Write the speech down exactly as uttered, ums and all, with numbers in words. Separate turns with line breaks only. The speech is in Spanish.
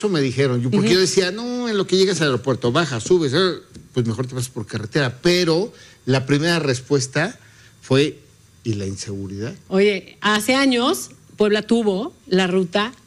Eso me dijeron, yo, porque
Uh-huh.
yo decía, no, en lo que llegas al aeropuerto, bajas, subes, eh, pues mejor te pasas por carretera. Pero la primera respuesta fue, ¿y la inseguridad?
Oye, hace años Puebla tuvo la ruta